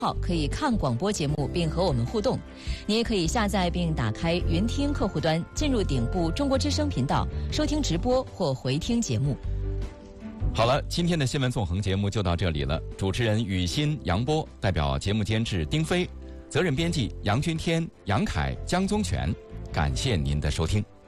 号可以看广播节目并和我们互动。你也可以下载并打开云听客户端，进入顶部中国之声频道收听直播或回听节目。 好了，今天的新闻纵横节目就到这里了。主持人雨欣、杨波，代表节目监制丁飞，责任编辑杨君天、杨凯、江宗全，感谢您的收听。